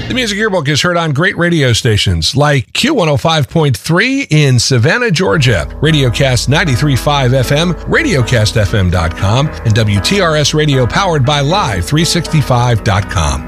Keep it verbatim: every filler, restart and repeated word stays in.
The Music Yearbook is heard on great radio stations like Q one oh five point three in Savannah, Georgia, Radiocast ninety-three point five F M, radiocast f m dot com, and W T R S Radio powered by Live three sixty-five dot com.